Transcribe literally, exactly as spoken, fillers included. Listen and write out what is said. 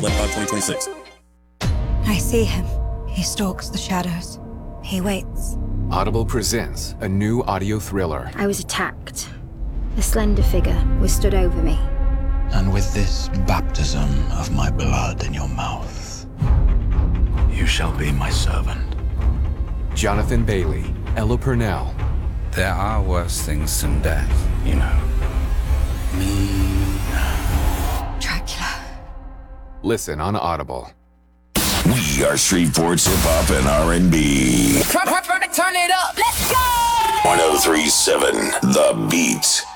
Leprechaun twenty twenty-six. I see him. He stalks the shadows. He waits. Audible presents a new audio thriller. I was attacked. A slender figure was stood over me. And with this baptism of my blood in your mouth, you shall be my servant. Jonathan Bailey, Ella Purnell. There are worse things than death, you know. Me. Dracula. Listen on Audible. We are Streetport's hip hop and R and B. Turn it up. Let's go. ten thirty-seven The Beat.